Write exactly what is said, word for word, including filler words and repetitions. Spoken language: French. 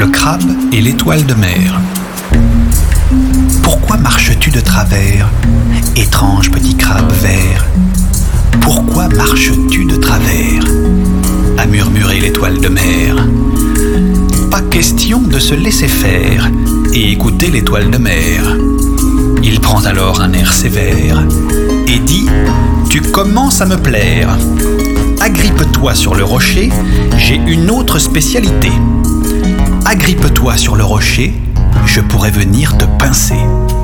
Le crabe et l'étoile de mer. Pourquoi marches-tu de travers, étrange petit crabe vert? Pourquoi marches-tu de travers? A murmuré l'étoile de mer. Pas question de se laisser faire et écouter l'étoile de mer. Il prend alors un air sévère et dit: tu commences à me plaire. Agrippe-toi sur le rocher, j'ai une autre spécialité. Agrippe-toi sur le rocher, je pourrais venir te pincer.